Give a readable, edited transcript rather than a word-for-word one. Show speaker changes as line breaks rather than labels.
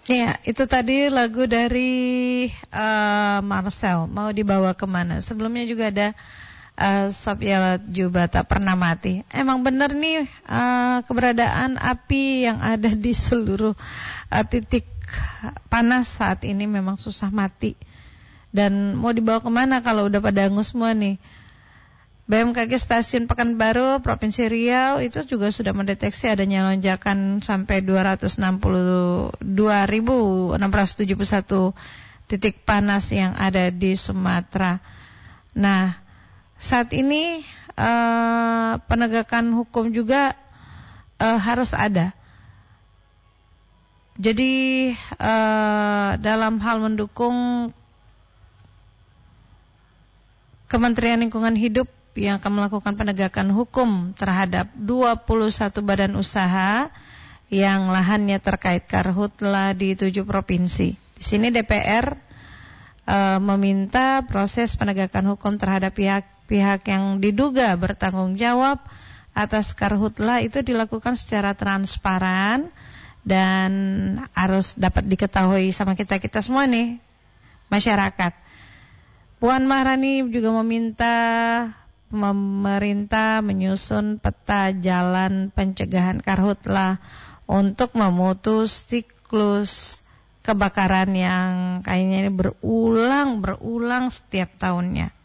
Ya, itu tadi lagu dari Marcel, Mau Dibawa Kemana. Sebelumnya juga ada Sofia Jubata, Pernah Mati. Emang benar nih keberadaan api yang ada di seluruh titik panas saat ini memang susah mati. Dan mau dibawa kemana kalau udah pada hangus semua nih. BMKG Stasiun Pekanbaru, Provinsi Riau itu juga sudah mendeteksi adanya lonjakan sampai 262.671 titik panas yang ada di Sumatera. Nah, saat ini penegakan hukum juga harus ada. Jadi dalam hal mendukung Kementerian Lingkungan Hidup yang akan melakukan penegakan hukum terhadap 21 badan usaha yang lahannya terkait karhutla di 7 provinsi. Di sini DPR meminta proses penegakan hukum terhadap pihak-pihak yang diduga bertanggung jawab atas karhutla itu dilakukan secara transparan dan harus dapat diketahui sama kita semua nih, masyarakat. Puan Maharani juga meminta pemerintah menyusun peta jalan pencegahan karhutla untuk memutus siklus kebakaran yang kayaknya ini berulang setiap tahunnya.